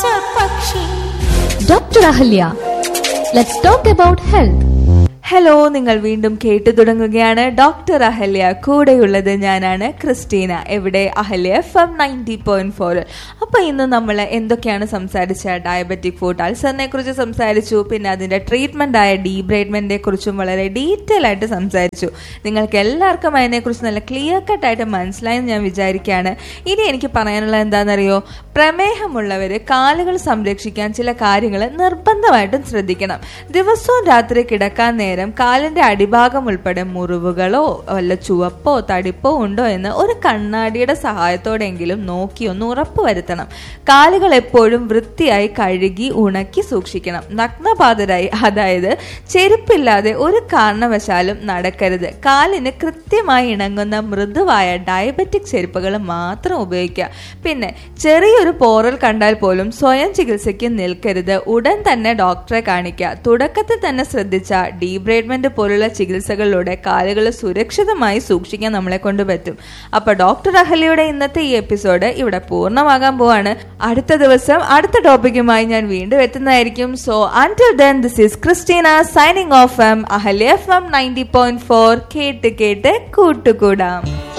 Dr. Ahalya, let's talk about health. Hello, നിങ്ങൾ വീണ്ടും കേട്ടു തുടങ്ങുകയാണ് ഡോക്ടർ അഹല്യ. കൂടെയുള്ളത് ഞാനാണ് ക്രിസ്റ്റീന. എവിടെ? അഹല്യ FM 90.4. അപ്പോൾ ഇന്ന് നമ്മൾ എന്തൊക്കെയാണ് സംസാരിച്ച? ഡയബറ്റിക് ഫുഡ് അൾസറിനെ കുറിച്ച് സംസാരിച്ചു. പിന്നെ അതിൻ്റെ ട്രീറ്റ്മെൻ്റ് ആയ ഡീബ്രൈഡ്മെൻറ്റിനെ കുറിച്ചും വളരെ ഡീറ്റെയിൽ ആയിട്ട് സംസാരിച്ചു. നിങ്ങൾക്ക് എല്ലാവർക്കും അതിനെക്കുറിച്ച് നല്ല ക്ലിയർ കട്ടായിട്ട് മനസ്സിലായെന്ന് ഞാൻ വിചാരിക്കുകയാണ്. ഇനി എനിക്ക് പറയാനുള്ളത് എന്താണെന്നറിയോ? പ്രമേഹമുള്ളവർ കാലുകൾ സംരക്ഷിക്കാൻ ചില കാര്യങ്ങൾ നിർബന്ധമായിട്ടും ശ്രദ്ധിക്കണം. ദിവസവും രാത്രി കിടക്കാൻ നേരം കാലിന്റെ അടിഭാഗം ഉൾപ്പെടെ മുറിവുകളോ വല്ല ചുവപ്പോ തടിപ്പോ ഉണ്ടോ എന്ന് ഒരു കണ്ണാടിയുടെ സഹായത്തോടെങ്കിലും നോക്കി ഒന്ന് ഉറപ്പുവരുത്തണം. കാലുകൾ എപ്പോഴും വൃത്തിയായി കഴുകി ഉണക്കി സൂക്ഷിക്കണം. നഗ്നപാതരായി, അതായത് ചെരുപ്പില്ലാതെ ഒരു കാരണവശാലും നടക്കരുത്. കാലിന് കൃത്യമായി ഇണങ്ങുന്ന മൃദുവായ ഡയബറ്റിക് ചെരുപ്പുകൾ മാത്രം ഉപയോഗിക്കുക. പിന്നെ ചെറിയൊരു പോറൽ കണ്ടാൽ പോലും സ്വയം ചികിത്സയ്ക്ക് നിൽക്കരുത്. ഉടൻ തന്നെ ഡോക്ടറെ കാണിക്കുക. തുടക്കത്തിൽ തന്നെ ശ്രദ്ധിച്ച ഡീബ്രൈഡ്മെന്റ് പോലുള്ള ചികിത്സകളിലൂടെ കാലുകൾ സുരക്ഷിതമായി സൂക്ഷിക്കാൻ നമ്മളെ കൊണ്ട് പറ്റും. അപ്പൊ ഡോക്ടർ അഹല്യയുടെ ഇന്നത്തെ ഈ എപ്പിസോഡ് ഇവിടെ പൂർണ്ണമാകാൻ പോവാണ്. അടുത്ത ദിവസം അടുത്ത ടോപ്പിക്കുമായി ഞാൻ വീണ്ടും എത്തുന്നതായിരിക്കും. So until then, this is Christina signing off from Ahalya FM 90.4. കേട്ട് കേട്ട് കൂട്ടുകൂടാം.